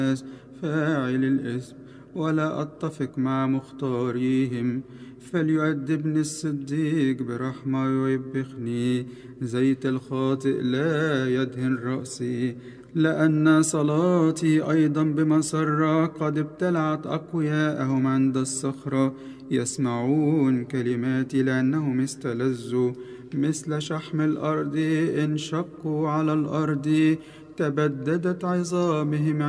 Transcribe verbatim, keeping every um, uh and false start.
فاعل الإثم، ولا أتفق مع مختاريهم. فليؤدبني الصديق برحمة ويوبخني، زيت الخاطئ لا يدهن رأسي. لأن صلاتي أيضا بمسرة قد ابتلعت أقوياءهم عند الصخرة، يسمعون كلماتي لأنهم استلذوا. مثل شحم الأرض انشقوا على الأرض، تبددت عظامهم